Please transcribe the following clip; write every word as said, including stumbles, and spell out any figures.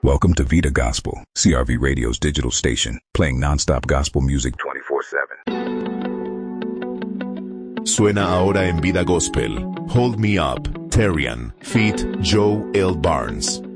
Welcome to Vida Gospel, C R V Radio's digital station, playing nonstop gospel music twenty-four seven. Suena ahora en Vida Gospel, Hold Me Up, Terrian, feat. Joe L. Barnes.